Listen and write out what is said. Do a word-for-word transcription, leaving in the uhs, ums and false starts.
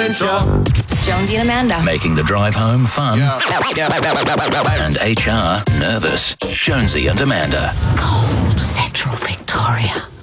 adventure. Jonesy and Amanda. Making the drive home fun. And H R nervous. Jonesy and Amanda. Cold Central Victoria.